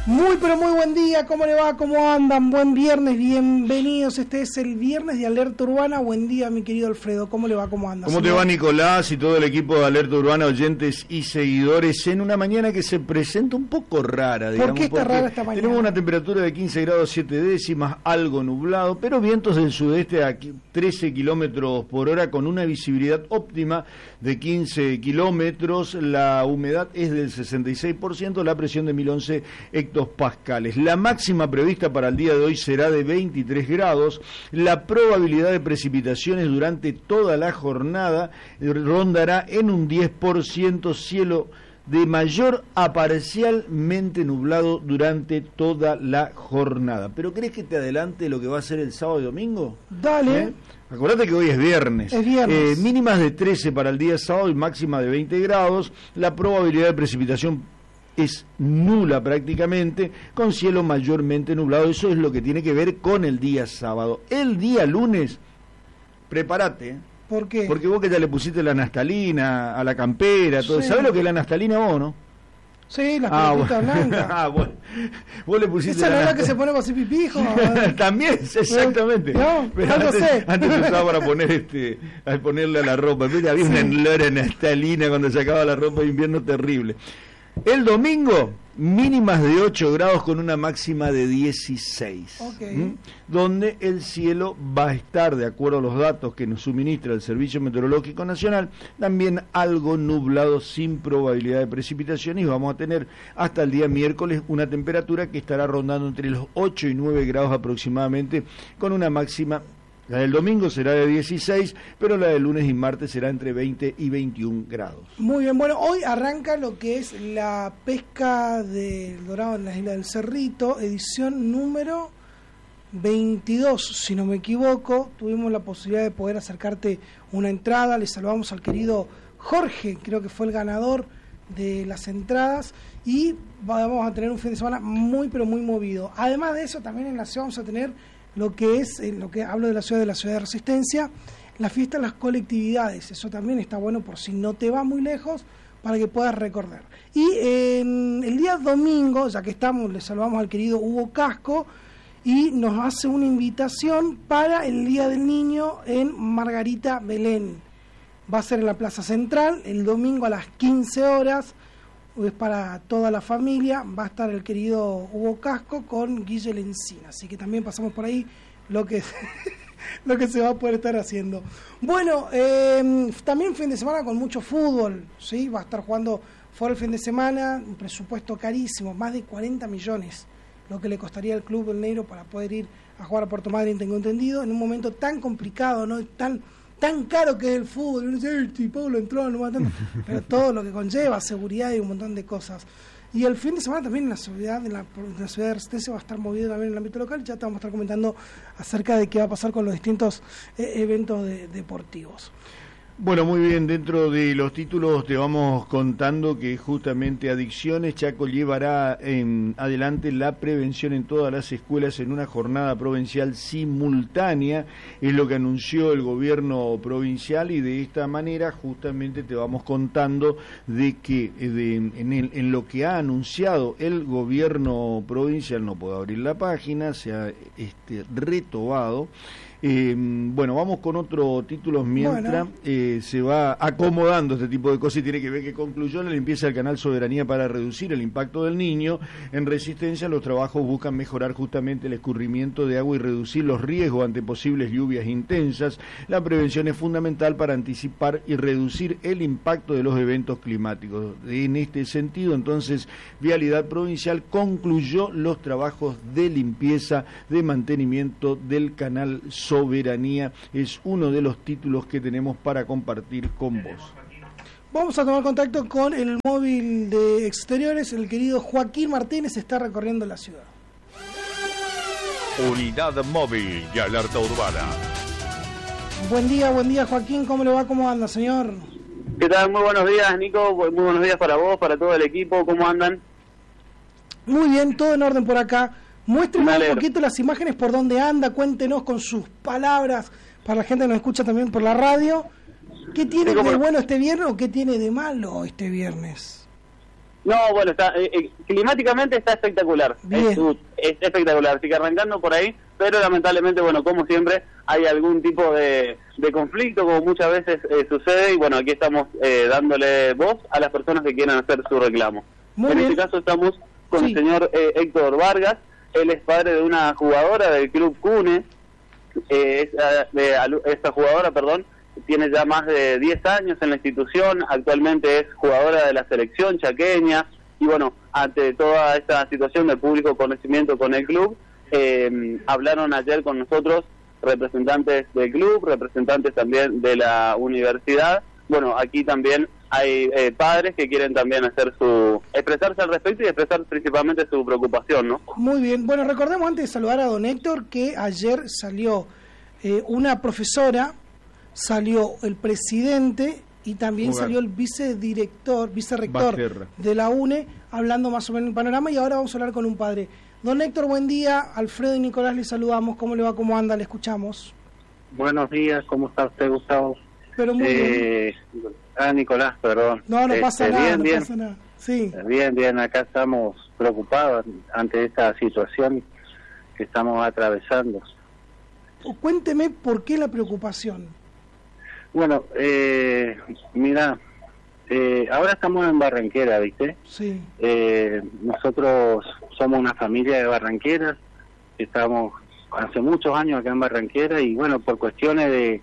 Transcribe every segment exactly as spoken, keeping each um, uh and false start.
Muy pero muy buen día, ¿cómo le va? ¿Cómo andan? Buen viernes, bienvenidos. Este es el viernes de Alerta Urbana. Buen día, mi querido Alfredo, ¿cómo le va? ¿Cómo anda? ¿Cómo señor? te va, Nicolás y todo el equipo de Alerta Urbana, oyentes y seguidores, en una mañana que se presenta un poco rara, digamos? ¿Por qué está rara esta mañana? Tenemos una temperatura de quince grados siete décimas, algo nublado, pero vientos del sudeste a trece kilómetros por hora con una visibilidad óptima de quince kilómetros. La humedad es del sesenta y seis por ciento, la presión de mil once hectopascales. La máxima prevista para el día de hoy será de veintitrés grados. La probabilidad de precipitaciones durante toda la jornada rondará en un diez por ciento, cielo de mayor a parcialmente nublado durante toda la jornada. ¿Pero crees que te adelante lo que va a ser el sábado y domingo? Dale. ¿Eh? Acordate que hoy es viernes. Es viernes. Eh, mínimas de trece para el día sábado y máxima de veinte grados. La probabilidad de precipitación es nula prácticamente, con cielo mayormente nublado. Eso es lo que tiene que ver con el día sábado. El día lunes, prepárate, ¿eh? ¿Por qué? Porque vos que ya le pusiste la naftalina a la campera, todo. Sí. ¿Sabés lo que es la naftalina vos, no? Sí, las Ah, pelotitas bueno. blancas. Ah, bueno. Vos le pusiste Esa no la es la nafta- que se pone para hacer pipí, hijo. También, exactamente. No, Pero algo antes, sé. antes se usaba para poner este, a ponerle a la ropa. Mira, había una olor a naftalina cuando sacaba la ropa de invierno terrible. El domingo, mínimas de ocho grados con una máxima de dieciséis. Okay. ¿Mm? Donde el cielo va a estar, de acuerdo a los datos que nos suministra el Servicio Meteorológico Nacional, también algo nublado sin probabilidad de precipitación, y vamos a tener hasta el día miércoles una temperatura que estará rondando entre los ocho y nueve grados aproximadamente, con una máxima. La del domingo será de dieciséis, pero la del lunes y martes será entre veinte y veintiún grados. Muy bien, bueno, hoy arranca lo que es la pesca del dorado en la isla del Cerrito, edición número veintidós, si no me equivoco. Tuvimos la posibilidad de poder acercarte una entrada, le saludamos al querido Jorge, creo que fue el ganador de las entradas, y vamos a tener un fin de semana muy pero muy movido. Además de eso, también en la ciudad vamos a tener lo que es, eh, lo que hablo de la ciudad de la ciudad de Resistencia, la fiesta de las colectividades. Eso también está bueno por si no te va muy lejos, para que puedas recorrer. Y eh, el día domingo, ya que estamos, le saludamos al querido Hugo Casco, y nos hace una invitación para el Día del Niño en Margarita Belén. Va a ser en la Plaza Central, el domingo a las quince horas, es para toda la familia. Va a estar el querido Hugo Casco con Guille Lencina, así que también pasamos por ahí lo que lo que se va a poder estar haciendo. Bueno, eh, también fin de semana con mucho fútbol, ¿sí? Va a estar jugando fuera el fin de semana, un presupuesto carísimo, más de cuarenta millones, lo que le costaría al club El Negro para poder ir a jugar a Puerto Madryn, tengo entendido, en un momento tan complicado, ¿no? Tan tan caro que es el fútbol, no sé, si Pablo entró, no va tanto, pero todo lo que conlleva, seguridad y un montón de cosas. Y el fin de semana también en la ciudad, en la, en la ciudad de Resistencia va a estar movido también en el ámbito local. Ya te vamos a estar comentando acerca de qué va a pasar con los distintos eh, eventos de, deportivos. Bueno, muy bien, dentro de los títulos te vamos contando que justamente Adicciones Chaco llevará en adelante la prevención en todas las escuelas en una jornada provincial simultánea, es lo que anunció el gobierno provincial, y de esta manera justamente te vamos contando de que de, en, el, en lo que ha anunciado el gobierno provincial, no puedo abrir la página, se ha este, retobado. Eh, bueno, vamos con otro título mientras bueno. eh, se va acomodando este tipo de cosas, y tiene que ver que concluyó la limpieza del canal Soberanía para reducir el impacto del Niño. En Resistencia, los trabajos buscan mejorar justamente el escurrimiento de agua y reducir los riesgos ante posibles lluvias intensas. La prevención es fundamental para anticipar y reducir el impacto de los eventos climáticos. En este sentido, entonces, Vialidad Provincial concluyó los trabajos de limpieza, de mantenimiento del canal Soberanía. Soberanía es uno de los títulos que tenemos para compartir con vos. Vamos a tomar contacto con el móvil de exteriores. El querido Joaquín Martínez está recorriendo la ciudad. Unidad móvil de Alerta Urbana. Buen día, buen día Joaquín, ¿cómo le va? ¿Cómo anda, señor? ¿Qué tal? Muy buenos días, Nico. Muy buenos días para vos, para todo el equipo. ¿Cómo andan? Muy bien, todo en orden por acá. Muéstrenos Me un alegro. poquito las imágenes, por dónde anda, cuéntenos con sus palabras, para la gente que nos escucha también por la radio, ¿qué tiene Sí, cómo de no. bueno este viernes o qué tiene de malo este viernes? No, bueno, está eh, eh, climáticamente está espectacular, es, es espectacular, así que arrancando por ahí, pero lamentablemente, bueno, como siempre, hay algún tipo de, de conflicto, como muchas veces eh, sucede, y bueno, aquí estamos eh, dándole voz a las personas que quieran hacer su reclamo. Muy en bien. Este caso estamos con sí. el señor eh, Héctor Vargas, él es padre de una jugadora del Club Cune, eh, esa, de, esta jugadora, perdón, tiene ya más de diez años en la institución, actualmente es jugadora de la selección chaqueña, y bueno, ante toda esta situación de público conocimiento con el club, eh, hablaron ayer con nosotros representantes del club, representantes también de la universidad. Bueno, aquí también hay eh, padres que quieren también hacer su expresarse al respecto y expresar principalmente su preocupación, ¿no? Muy bien, bueno, recordemos antes de saludar a don Héctor que ayer salió eh, una profesora, salió el presidente y también Jugar. salió el vicedirector, vicerrector Basterra. de la UNE, hablando más o menos del panorama, y ahora vamos a hablar con un padre. Don Héctor, buen día. Alfredo y Nicolás le saludamos. ¿Cómo le va? ¿Cómo anda? Le escuchamos. Buenos días. ¿Cómo está usted, Gustavo? Pero muy eh, bien. Ah, Nicolás, perdón. No, no pasa este, nada, bien, no bien. pasa nada. Sí. Bien, bien. Acá estamos preocupados ante esta situación que estamos atravesando. Cuénteme por qué la preocupación. Bueno, eh, mira, eh, ahora estamos en Barranquera, ¿viste? Sí. Eh, nosotros somos una familia de barranqueras, estamos hace muchos años acá en Barranquera y bueno, por cuestiones de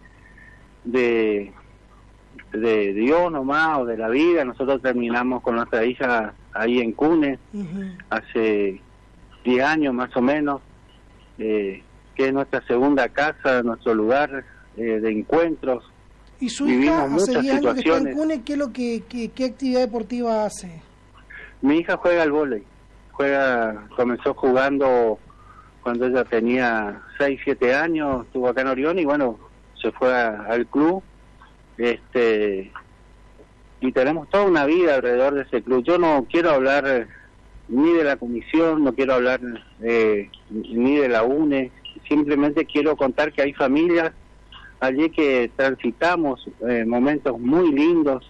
de, de Dios nomás o de la vida, nosotros terminamos con nuestra hija ahí en Cune, uh-huh. hace diez años más o menos, eh, que es nuestra segunda casa, nuestro lugar eh, de encuentros. ¿Y su hija hace diez años que está en Cune? ¿Qué, es lo que, que, ¿Qué actividad deportiva hace? Mi hija juega al vóley. Juega, comenzó jugando cuando ella tenía seis, siete años, estuvo acá en Orión y bueno, se fue a, al club. este Y tenemos toda una vida alrededor de ese club. Yo no quiero hablar eh, ni de la comisión, no quiero hablar eh, ni de la UNE, simplemente quiero contar que hay familias allí que transitamos eh, momentos muy lindos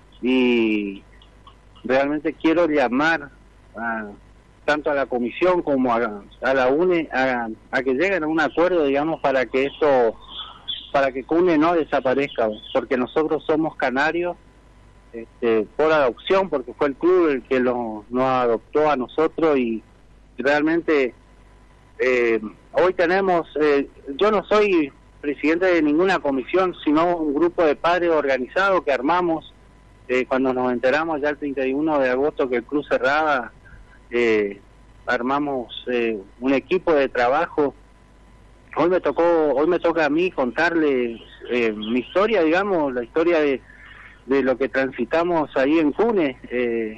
y realmente quiero llamar a, tanto a la comisión como a, a la UNE a, a que lleguen a un acuerdo, digamos, para que esto, para que Cune no desaparezca, porque nosotros somos canarios este, por adopción, porque fue el club el que lo, nos adoptó a nosotros y realmente eh, hoy tenemos, eh, yo no soy presidente de ninguna comisión, sino un grupo de padres organizados que armamos eh, cuando nos enteramos ya el treinta y uno de agosto que el club cerraba, eh, armamos eh, un equipo de trabajo. Hoy me tocó, hoy me toca a mí contarles eh, mi historia, digamos, la historia de, de lo que transitamos ahí en Cune. Eh,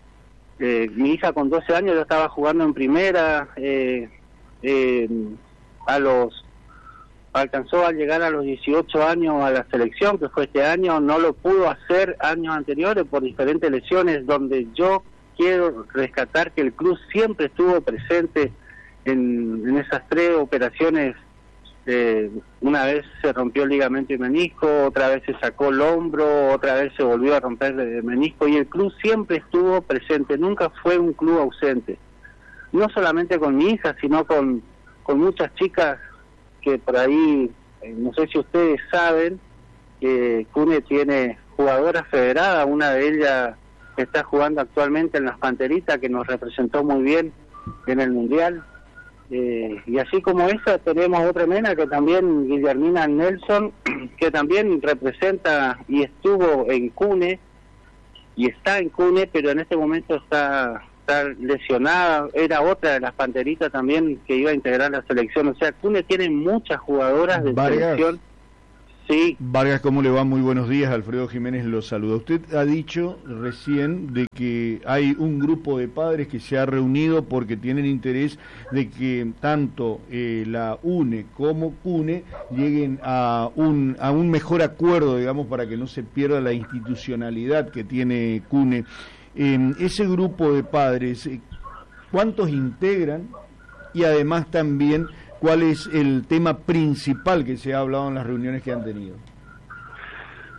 eh, mi hija con doce años ya estaba jugando en primera, eh, eh, a los alcanzó a llegar a los dieciocho años a la selección, que fue este año, no lo pudo hacer años anteriores por diferentes lesiones, donde yo quiero rescatar que el club siempre estuvo presente en, en esas tres operaciones. Eh, una vez se rompió el ligamento y menisco, otra vez se sacó el hombro, otra vez se volvió a romper el menisco, y el club siempre estuvo presente, nunca fue un club ausente, no solamente con mi hija, sino con, con muchas chicas que por ahí, no sé si ustedes saben, que Cune tiene jugadoras federadas, una de ellas está jugando actualmente en las Panteritas, que nos representó muy bien en el Mundial, eh, y así como esa tenemos otra nena que también, Guillermina Nelson, que también representa y estuvo en Cune, y está en Cune, pero en este momento está... está lesionada, era otra de las Panteritas también que iba a integrar la selección. O sea, Cune tiene muchas jugadoras de Vargas. selección. Sí. Vargas, ¿cómo le va? Muy buenos días, Alfredo Jiménez lo saluda. Usted ha dicho recién de que hay un grupo de padres que se ha reunido porque tienen interés de que tanto eh, la UNE como Cune lleguen a un, a un mejor acuerdo, digamos, para que no se pierda la institucionalidad que tiene Cune. En ese grupo de padres, ¿cuántos integran? Y además también, ¿cuál es el tema principal que se ha hablado en las reuniones que han tenido?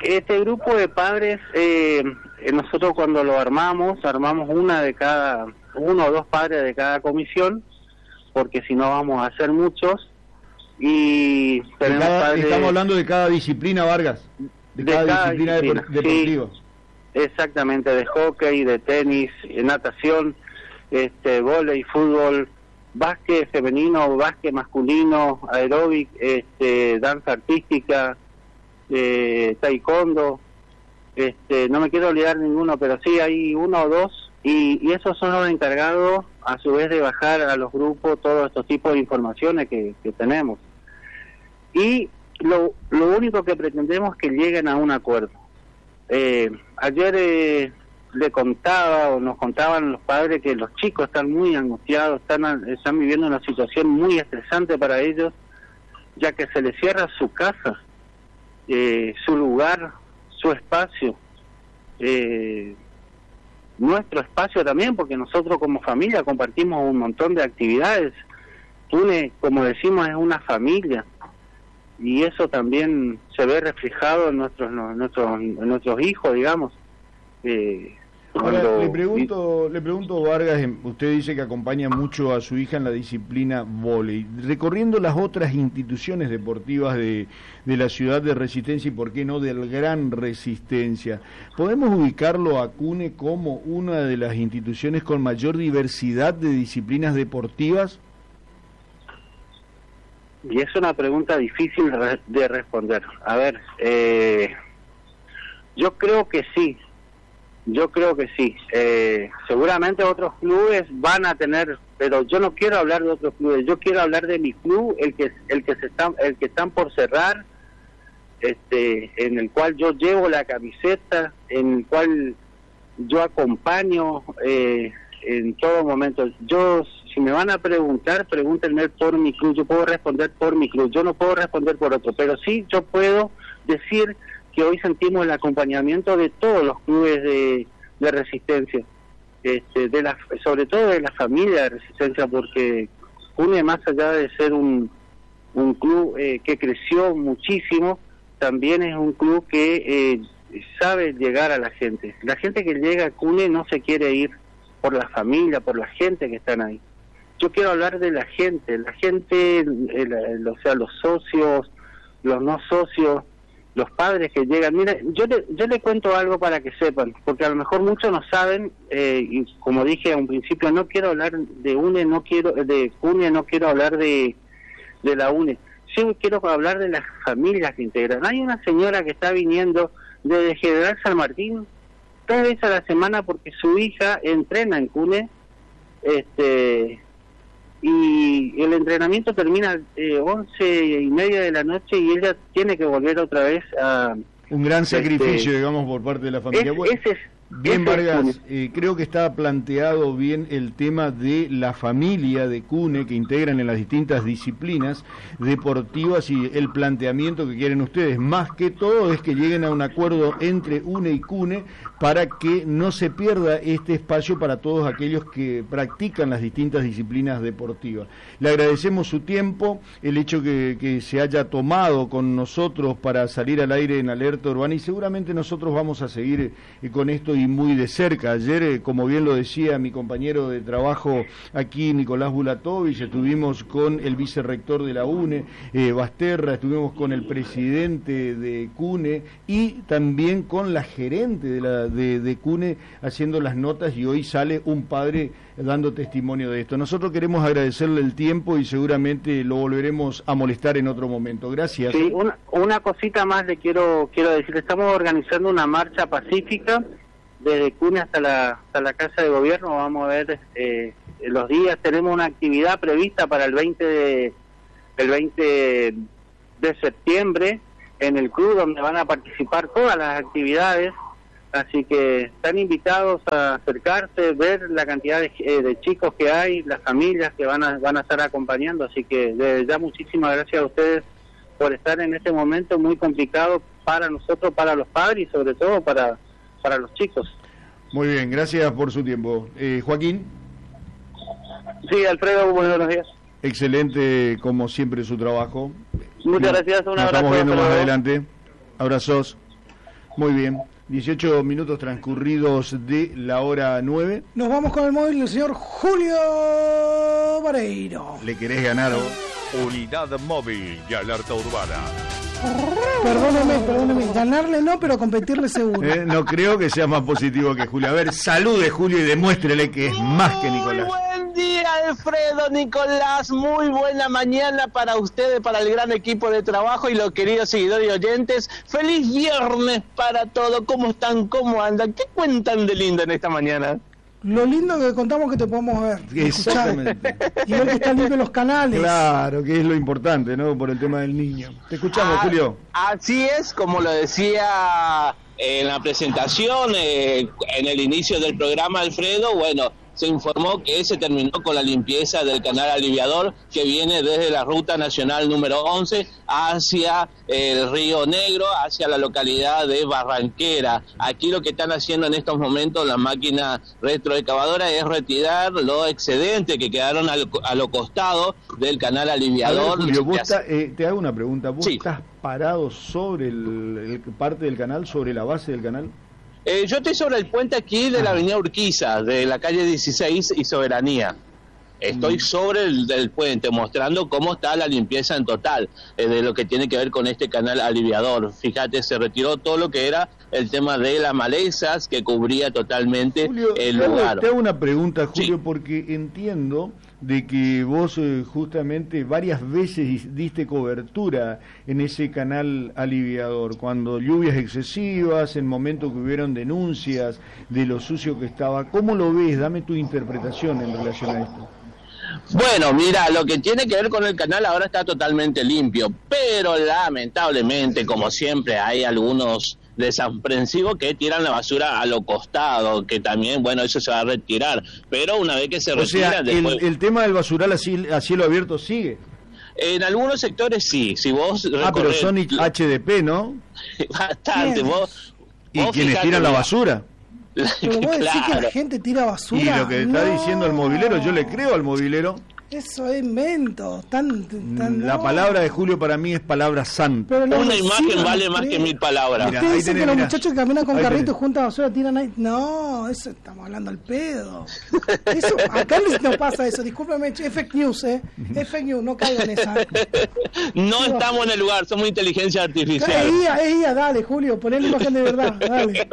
Este grupo de padres, eh, nosotros cuando lo armamos, armamos una de cada, uno o dos padres de cada comisión, porque si no vamos a hacer muchos. Y tenemos cada, padres, estamos hablando de cada disciplina, Vargas, de, de cada, cada disciplina, disciplina deportiva. Sí, exactamente, de hockey, de tenis, natación, este, vóley, fútbol, básquet femenino, básquet masculino, aeróbic, este, danza artística, eh, taekwondo, este, no me quiero olvidar ninguno, pero sí hay uno o dos, y, y esos son los encargados a su vez de bajar a los grupos todos estos tipos de informaciones que, que tenemos. Y lo, lo único que pretendemos es que lleguen a un acuerdo. Eh, ayer eh, le contaba o nos contaban los padres que los chicos están muy angustiados, están, están viviendo una situación muy estresante para ellos, ya que se les cierra su casa, eh, su lugar, su espacio, eh, nuestro espacio también, porque nosotros como familia compartimos un montón de actividades. Cune, como decimos, es una familia, y eso también se ve reflejado en nuestros en nuestros en nuestros hijos, digamos. Eh, Ahora, cuando... le pregunto, le pregunto Vargas, usted dice que acompaña mucho a su hija en la disciplina vóley. Recorriendo las otras instituciones deportivas de, de la ciudad de Resistencia y por qué no del Gran Resistencia, ¿podemos ubicarlo a Cune como una de las instituciones con mayor diversidad de disciplinas deportivas? Y es una pregunta difícil de responder. A ver, eh, yo creo que sí. Yo creo que sí. Eh, seguramente otros clubes van a tener, pero yo no quiero hablar de otros clubes. Yo quiero hablar de mi club, el que el que se están el que están por cerrar, este, en el cual yo llevo la camiseta, en el cual yo acompaño eh, en todo momento. Yo, si me van a preguntar, pregúntenme por mi club. Yo puedo responder por mi club. Yo no puedo responder por otro, pero sí yo puedo decir que hoy sentimos el acompañamiento de todos los clubes de, de Resistencia, este, de la, sobre todo de la familia de Resistencia, porque Cune, más allá de ser un, un club eh, que creció muchísimo, también es un club que eh, sabe llegar a la gente. La gente que llega a Cune no se quiere ir por la familia, por la gente que están ahí. Yo quiero hablar de la gente, la gente, el, el, o sea, los socios, los no socios, los padres que llegan. Mira, yo le, yo le cuento algo para que sepan, porque a lo mejor muchos no saben, eh, y como dije a un principio, no quiero hablar de UNE, no quiero de CUNE, no quiero hablar de, de la UNE. Sí quiero hablar de las familias que integran. Hay una señora que está viniendo desde General San Martín tres veces a la semana porque su hija entrena en CUNE, este... y el entrenamiento termina eh, once y media de la noche y ella tiene que volver otra vez a... Un gran sacrificio, este, digamos, por parte de la familia. Es, ese es, bien, ese Vargas, es eh, creo que está planteado bien el tema de la familia de Cune que integran en las distintas disciplinas deportivas y el planteamiento que quieren ustedes. Más que todo es que lleguen a un acuerdo entre UNE y Cune para que no se pierda este espacio para todos aquellos que practican las distintas disciplinas deportivas. Le agradecemos su tiempo, el hecho que, que se haya tomado con nosotros para salir al aire en Alerta Urbana, y seguramente nosotros vamos a seguir eh, con esto y muy de cerca. Ayer, eh, como bien lo decía mi compañero de trabajo aquí, Nicolás Bulatovich, estuvimos con el vicerrector de la UNE, eh, Basterra, estuvimos con el presidente de CUNE y también con la gerente de la De, de CUNE haciendo las notas, y hoy sale un padre dando testimonio de esto. Nosotros queremos agradecerle el tiempo y seguramente lo volveremos a molestar en otro momento. Gracias. Sí, una, una cosita más le quiero quiero decir. Estamos organizando una marcha pacífica desde CUNE hasta la hasta la Casa de Gobierno. Vamos a ver eh, los días. Tenemos una actividad prevista para el veinte de, el veinte de septiembre en el club, donde van a participar todas las actividades. Así que están invitados a acercarse, ver la cantidad de, eh, de chicos que hay, las familias que van a van a estar acompañando. Así que desde ya muchísimas gracias a ustedes por estar en este momento muy complicado para nosotros, para los padres y sobre todo para, para los chicos. Muy bien, gracias por su tiempo. Eh, Joaquín. Sí, Alfredo, buenos días. Excelente, como siempre, su trabajo. Muchas gracias, un Nos abrazo. Estamos viendo más adelante. Abrazos. Muy bien. dieciocho minutos transcurridos de la hora nueve. Nos vamos con el móvil del señor Julio Vareiro. ¿Le querés ganar vos? Unidad móvil y alerta urbana. Perdóneme, perdóneme. Ganarle no, pero competirle seguro. Eh, no creo que sea más positivo que Julio. A ver, salude Julio y demuéstrele que es más que Nicolás. Muy buen día, Alfredo, Nicolás. Muy buena mañana para ustedes, para el gran equipo de trabajo y los queridos seguidores y oyentes. Feliz viernes para todos. ¿Cómo están? ¿Cómo andan? ¿Qué cuentan de lindo en esta mañana? Lo lindo que contamos que te podemos ver. Exactamente. Y ver que están limpios los canales. Claro, que es lo importante, ¿no? Por el tema del niño. Te escuchamos, Ah, Julio. Así es, como lo decía en la presentación, eh, en el inicio del programa, Alfredo, bueno, se informó que se terminó con la limpieza del canal aliviador que viene desde la ruta nacional número once hacia el Río Negro, hacia la localidad de Barranquera. Aquí lo que están haciendo en estos momentos las máquinas retroexcavadoras es retirar los excedentes que quedaron al, a lo costado del canal aliviador. A ver, Julio, vos está, eh, te hago una pregunta. ¿Vos Sí. estás parado sobre el, el parte del canal, sobre la base del canal? Eh, yo estoy sobre el puente aquí de la avenida Urquiza, de la calle dieciséis y Soberanía. Estoy sobre el del puente, mostrando cómo está la limpieza en total, eh, de lo que tiene que ver con este canal aliviador. Fíjate, se retiró todo lo que era el tema de las malezas, que cubría totalmente Julio, el te hago, lugar. te hago una pregunta, Julio, Sí. porque entiendo de que vos eh, justamente varias veces dis- diste cobertura en ese canal aliviador, cuando lluvias excesivas, en momentos que hubieron denuncias de lo sucio que estaba. ¿Cómo lo ves? Dame tu interpretación en relación a esto. Bueno, mira, lo que tiene que ver con el canal ahora está totalmente limpio, pero lamentablemente, como siempre, hay algunos desaprensivos que tiran la basura a lo costado, que también, bueno, eso se va a retirar, pero una vez que se O retira, sea, después... el, el tema del basural a cielo, a cielo abierto sigue. En algunos sectores sí, si vos Ah, pero recorres- son H D P, ¿no? bastante, ¿Quiénes? vos... Y vos quienes fijate, tiran la mira, basura. Pero vos decís que claro. la gente tira basura. Y lo que está No. diciendo el movilero, yo le creo al movilero. Eso es invento. Tan, tan, La no. palabra de Julio para mí es palabra santa. Pero los Una vecinos imagen no vale más creen. que mil palabras. Mira, Ustedes ahí dicen tenés, que los mira. muchachos que caminan con Ahí carritos tenés. juntan basura tiran ahí. No, eso estamos hablando al pedo. Eso, acá no pasa eso. Discúlpame, es fake news, ¿eh? Es fake news, no caigan en esa. No estamos en el lugar, somos inteligencia Es artificial. I A, es I A, dale, Julio, poné la imagen de verdad, dale.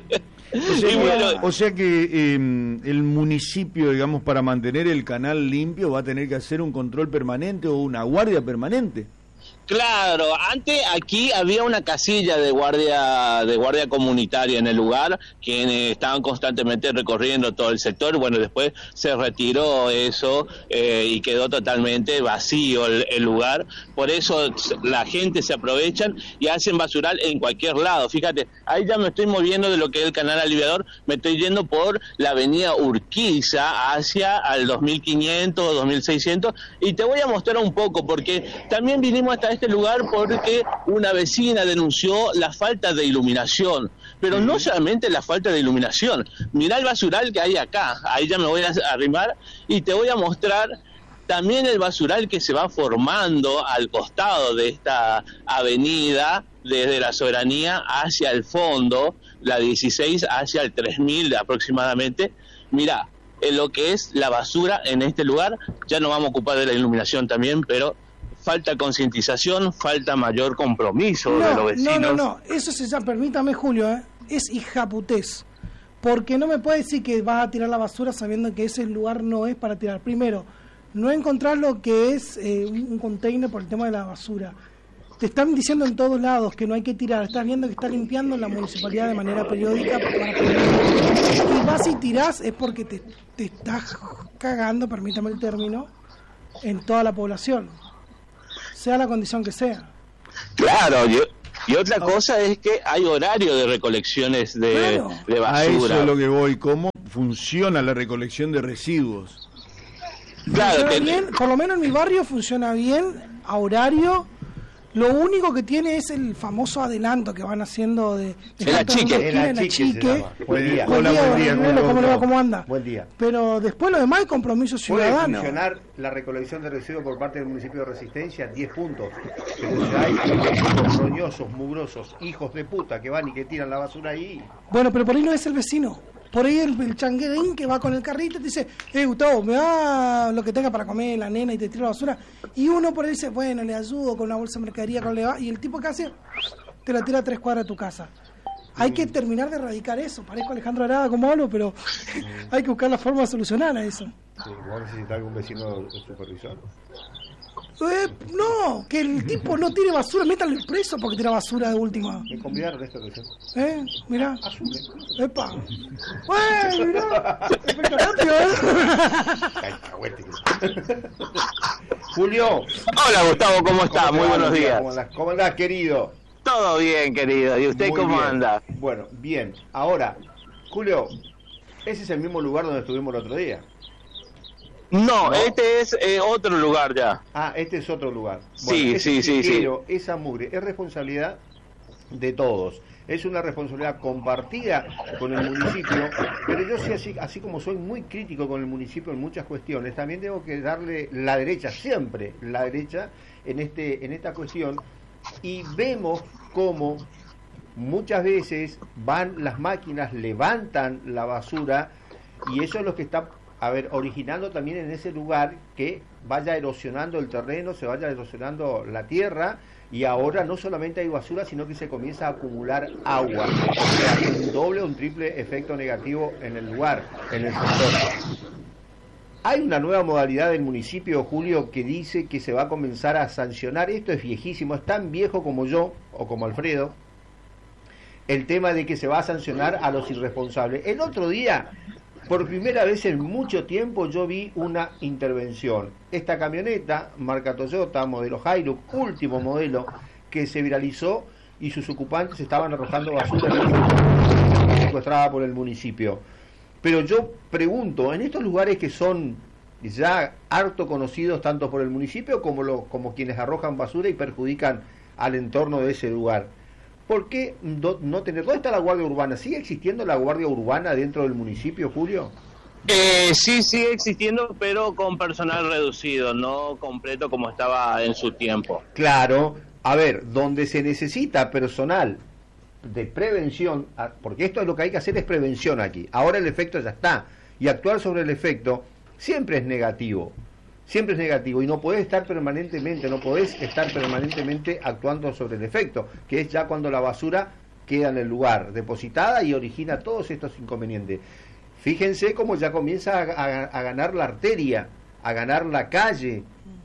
O sea Y que, bueno, o sea que eh, el municipio, digamos, para mantener el canal limpio va a tener que hacer un control permanente o una guardia permanente. Claro, antes aquí había una casilla de guardia de guardia comunitaria en el lugar, quienes estaban constantemente recorriendo todo el sector. Bueno, después se retiró eso eh, y quedó totalmente vacío el, el lugar. Por eso la gente se aprovechan y hacen basural en cualquier lado. Fíjate, ahí ya me estoy moviendo de lo que es el canal aliviador, me estoy yendo por la avenida Urquiza hacia al dos mil quinientos, dos mil seiscientos, y te voy a mostrar un poco, porque también vinimos hasta este lugar porque una vecina denunció la falta de iluminación, pero no solamente la falta de iluminación. Mirá el basural que hay acá, ahí ya me voy a arrimar y te voy a mostrar también el basural que se va formando al costado de esta avenida, desde la Soberanía hacia el fondo, la dieciséis hacia el tres mil aproximadamente. Mirá, en lo que es la basura en este lugar, ya no vamos a ocupar de la iluminación también, pero falta concientización, falta mayor compromiso de los No, vecinos. no, no, no, eso se llama, permítame, Julio, ¿eh? Es hijaputés. Porque no me puedes decir que vas a tirar la basura sabiendo que ese lugar no es para tirar. Primero, no encontrar lo que es eh, un, un container por el tema de la basura. Te están diciendo en todos lados que no hay que tirar. Estás viendo que está limpiando la municipalidad de manera periódica para poder... Y vas y tirás es porque te, te estás cagando, permítame el término, en toda la población, sea la condición que sea. Claro, yo, y otra cosa es que hay horario de recolecciones de, Claro. de A eso basura. es lo que voy. ¿Cómo funciona la recolección de residuos? Claro, Funciona que- bien, por lo menos en mi barrio funciona bien, a horario, Lo único que tiene es el famoso adelanto que van haciendo de, de el achique, el achique. Buen día, buen hola, día, buen día, Manuel, ¿cómo le va? ¿Cómo anda? Buen día. Pero después lo demás es compromiso Puede ciudadano. funcionar la recolección de residuos por parte del municipio de Resistencia, diez puntos. Pero si hay unos roñosos, mugrosos, hijos de puta que van y que tiran la basura ahí. Bueno, pero por ahí no es el vecino. Por ahí el, el changuerín que va con el carrito y te dice, eh, Gustavo, me da lo que tenga para comer la nena y te tira la basura. Y uno por ahí dice, bueno, le ayudo con una bolsa de mercadería, con le va. Y el tipo que hace, te la tira a tres cuadras de tu casa. Hay que terminar de erradicar eso. Parezco Alejandro Arada como hablo, pero hay que buscar la forma de solucionar a eso. Sí, ¿vos necesitas algún vecino supervisor? Eh, no, que el tipo no tire basura, métale preso porque tira basura de última. Me convidaron esto recién. Eh, mirá. Epa. ¡Eh, mirá! Efecto rápido, ¿eh? Julio. Hola Gustavo, ¿cómo está? Muy buenos días. ¿Cómo andás, ¿Cómo andás, querido? Todo bien, querido. ¿Y usted Muy cómo bien. anda? Bueno, bien. Ahora, Julio, ese es el mismo lugar donde estuvimos el otro día. No, ¿No? este es eh, otro lugar ya. Ah, este es otro lugar. Sí, ese sí, sí, sí. Pero esa mugre es responsabilidad de todos. Es una responsabilidad compartida con el municipio, pero yo sí, así, así como soy muy crítico con el municipio en muchas cuestiones, también tengo que darle la derecha, siempre la derecha, en este en esta cuestión, y vemos cómo muchas veces van las máquinas, levantan la basura, y eso es lo que está, a ver, originando también en ese lugar que vaya erosionando el terreno, se vaya erosionando la tierra, y ahora no solamente hay basura, sino que se comienza a acumular agua, o sea, un doble o un triple efecto negativo en el lugar, en el sector. Hay una nueva modalidad del municipio, Julio, que dice que se va a comenzar a sancionar. Esto es viejísimo, es tan viejo como yo, o como Alfredo, el tema de que se va a sancionar a los irresponsables. El otro día, por primera vez en mucho tiempo, yo vi una intervención. Esta camioneta, marca Toyota, modelo Hilux, último modelo, que se viralizó y sus ocupantes estaban arrojando basura secuestrada por el municipio. Pero yo pregunto, en estos lugares que son ya harto conocidos tanto por el municipio como, lo, como quienes arrojan basura y perjudican al entorno de ese lugar, ¿por qué no, no tener? ¿Dónde está la Guardia Urbana? ¿Sigue existiendo la Guardia Urbana dentro del municipio, Julio? Eh, sí, sigue existiendo, pero con personal reducido, no completo como estaba en su tiempo. Claro, a ver, donde se necesita personal de prevención, porque esto es lo que hay que hacer, es prevención aquí. Ahora el efecto ya está, y actuar sobre el efecto siempre es negativo, siempre es negativo, y no podés estar permanentemente, no podés estar permanentemente actuando sobre el efecto, que es ya cuando la basura queda en el lugar, depositada y origina todos estos inconvenientes. Fíjense cómo ya comienza a, a, a ganar la arteria, a ganar la calle,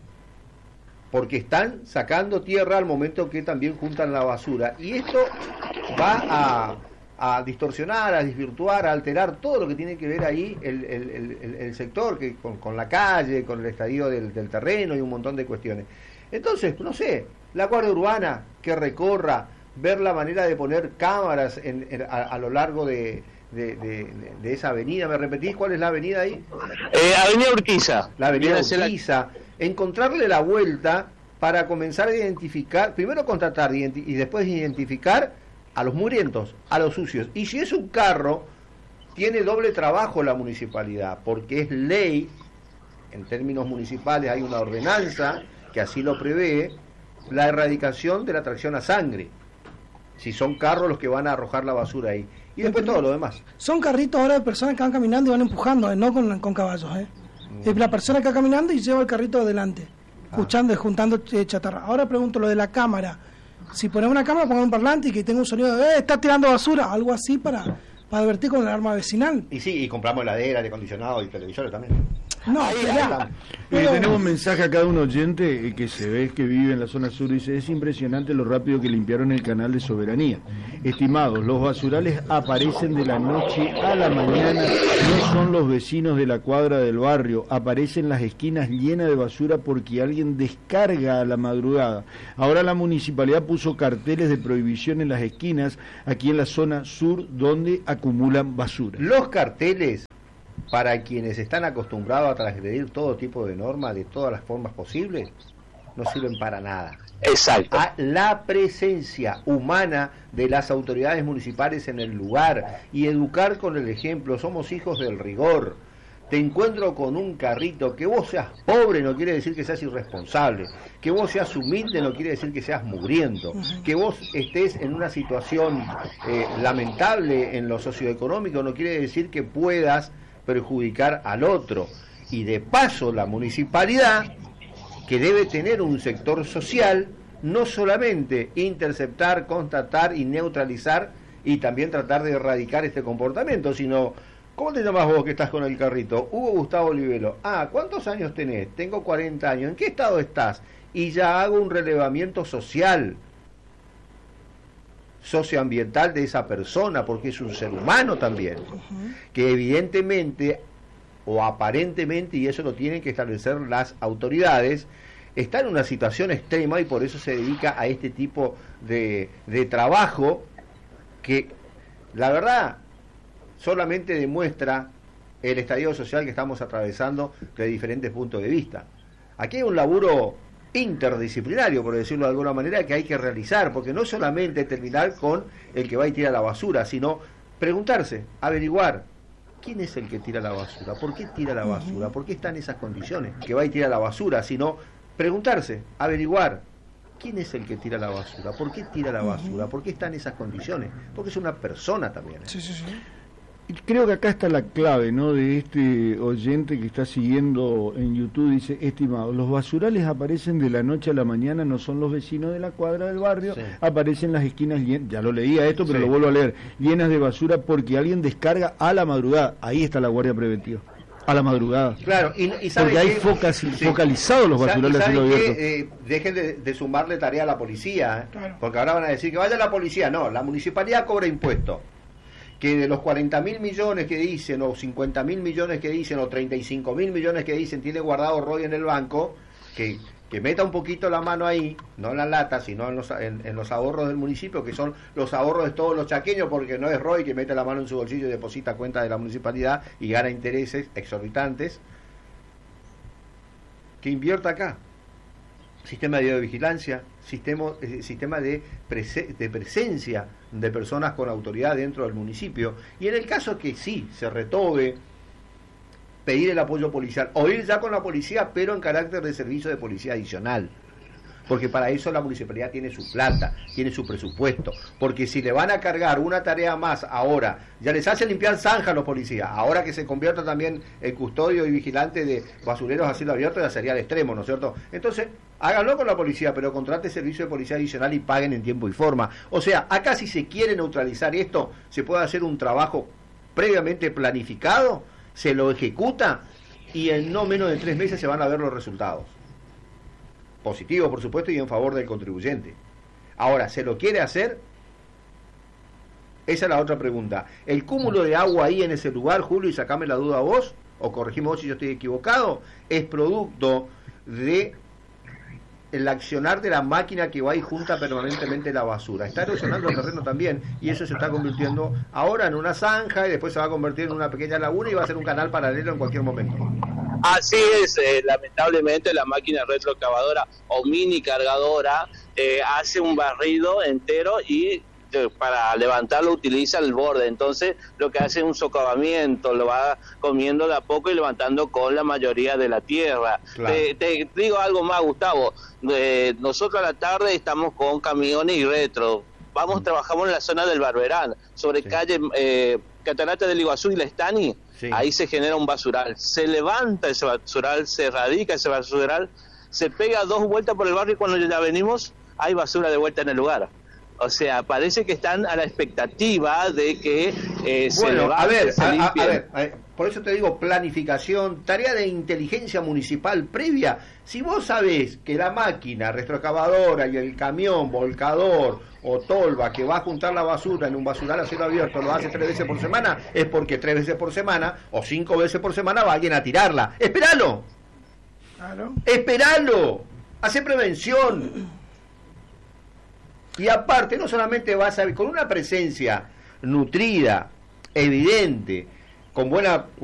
porque están sacando tierra al momento que también juntan la basura, y esto va a, a distorsionar, a desvirtuar, a alterar todo lo que tiene que ver ahí el, el, el, el sector, que con, con la calle, con el estadio del, del terreno y un montón de cuestiones. Entonces, no sé, la Guardia Urbana que recorra, ver la manera de poner cámaras en, en, a, a lo largo de, de, de, de esa avenida. ¿Me repetís cuál es la avenida ahí? Eh, Avenida Urquiza. La Avenida Urquiza. La... Encontrarle la vuelta para comenzar a identificar, primero contratar y después identificar a los mugrientos, a los sucios. Y si es un carro, tiene doble trabajo la municipalidad, porque es ley, en términos municipales hay una ordenanza que así lo prevé, la erradicación de la tracción a sangre, si son carros los que van a arrojar la basura ahí. Y después todo lo demás. Son carritos ahora de personas que van caminando y van empujando, ¿eh? No con, con caballos, ¿eh? Mm. Es la persona que va caminando y lleva el carrito adelante, ah. escuchando y juntando chatarra. Ahora pregunto lo de la cámara. Si ponemos una cámara, ponemos un parlante y que tenga un sonido de, eh, está tirando basura, algo así para, para advertir con el alarma vecinal. Y sí, y compramos heladera, aire acondicionado y televisores también. No, ahí, ahí está. Pero... tenemos un mensaje acá de un oyente eh, que se ve que vive en la zona sur y dice, es impresionante lo rápido que limpiaron el canal de Soberanía. Estimados, los basurales aparecen de la noche a la mañana, no son los vecinos de la cuadra del barrio, aparecen las esquinas llenas de basura porque alguien descarga a la madrugada. Ahora la municipalidad puso carteles de prohibición en las esquinas, aquí en la zona sur, donde acumulan basura. Los carteles, para quienes están acostumbrados a transgredir todo tipo de normas de todas las formas posibles, no sirven para nada. Exacto. A la presencia humana de las autoridades municipales en el lugar y educar con el ejemplo. Somos hijos del rigor. Te encuentro con un carrito, que vos seas pobre no quiere decir que seas irresponsable, que vos seas humilde no quiere decir que seas mugriento, que vos estés en una situación eh, lamentable en lo socioeconómico no quiere decir que puedas perjudicar al otro. Y de paso la municipalidad, que debe tener un sector social, no solamente interceptar, constatar y neutralizar y también tratar de erradicar este comportamiento, sino, ¿cómo te llamas vos que estás con el carrito? Hugo Gustavo Olivelo. Ah, ¿cuántos años tenés? Tengo cuarenta años. ¿En qué estado estás? Y ya hago un relevamiento social, socioambiental de esa persona, porque es un ser humano también, que evidentemente o aparentemente, y eso lo tienen que establecer las autoridades, está en una situación extrema y por eso se dedica a este tipo de, de trabajo que, la verdad, solamente demuestra el estallido social que estamos atravesando de diferentes puntos de vista. Aquí hay un laburo interdisciplinario, por decirlo de alguna manera, que hay que realizar, porque no solamente terminar con el que va y tira la basura, sino preguntarse, averiguar, ¿quién es el que tira la basura? ¿Por qué tira la basura? ¿Por qué está en esas condiciones? Que va y tira la basura, sino preguntarse, averiguar, ¿quién es el que tira la basura? ¿Por qué tira la basura? ¿Por qué está en esas condiciones? Porque es una persona también. Sí, sí, sí. Creo que acá está la clave, ¿no?, de este oyente que está siguiendo en YouTube. Dice, estimado, los basurales aparecen de la noche a la mañana, no son los vecinos de la cuadra del barrio, sí. Aparecen las esquinas, ya lo leía esto, pero sí, lo vuelvo a leer, llenas de basura porque alguien descarga a la madrugada. Ahí está la guardia preventiva, a la madrugada. Claro, y, y porque hay focas, sí, focalizados los basurales a cielo abierto. Eh, dejen de, de sumarle tarea a la policía, ¿eh? Claro. Porque ahora van a decir que vaya la policía. No, la municipalidad cobra impuestos. Que de los cuarenta mil millones que dicen, o cincuenta mil millones que dicen, o treinta y cinco mil millones que dicen, tiene guardado Roy en el banco, que, que meta un poquito la mano ahí, no en la lata, sino en los, en, en los ahorros del municipio, que son los ahorros de todos los chaqueños, porque no es Roy que mete la mano en su bolsillo y deposita a cuenta de la municipalidad y gana intereses exorbitantes, que invierta acá. Sistema de videovigilancia, sistema, eh, sistema de, prese, de presencia de personas con autoridad dentro del municipio, y en el caso que sí se retobe, pedir el apoyo policial o ir ya con la policía, pero en carácter de servicio de policía adicional, porque para eso la municipalidad tiene su plata, tiene su presupuesto, porque si le van a cargar una tarea más ahora, ya les hace limpiar zanja a los policías, ahora que se convierta también el custodio y vigilante de basureros a cielo abierto, ya sería el extremo, ¿no es cierto? Entonces, háganlo con la policía, pero contrate servicio de policía adicional y paguen en tiempo y forma. O sea, acá si se quiere neutralizar esto, se puede hacer un trabajo previamente planificado, se lo ejecuta y en no menos de tres meses se van a ver los resultados. Positivo, por supuesto, y en favor del contribuyente. Ahora, ¿se lo quiere hacer? Esa es la otra pregunta. ¿El cúmulo de agua ahí en ese lugar, Julio, y sacame la duda a vos, o corregime vos si yo estoy equivocado, es producto de el accionar de la máquina que va y junta permanentemente la basura? Está erosionando el terreno también, y eso se está convirtiendo ahora en una zanja, y después se va a convertir en una pequeña laguna y va a ser un canal paralelo en cualquier momento. Así es, eh, lamentablemente la máquina retrocavadora o mini cargadora eh, hace un barrido entero y eh, para levantarlo utiliza el borde, entonces lo que hace es un socavamiento, lo va comiendo de a poco y levantando con la mayoría de la tierra. Claro. Te, te digo algo más, Gustavo, eh, nosotros a la tarde estamos con camiones y retro, vamos, mm. trabajamos en la zona del Barberán, sobre sí. calle eh, Catarata del Iguazú y La Estani. Sí. Ahí se genera un basural, se levanta ese basural, se erradica ese basural, se pega dos vueltas por el barrio y cuando ya venimos hay basura de vuelta en el lugar. O sea, parece que están a la expectativa de que eh, se bueno, levante, a ver, se a, limpie. A, a ver, a ver, por eso te digo planificación, tarea de inteligencia municipal previa. Si vos sabés que la máquina retrocavadora y el camión volcador o tolva que va a juntar la basura en un basural a cielo abierto lo hace tres veces por semana, es porque tres veces por semana o cinco veces por semana va alguien a tirarla. ¡Esperalo! Claro. ¡Esperalo! Hace prevención. Y aparte, no solamente vas a ver, con una presencia nutrida, evidente, con buena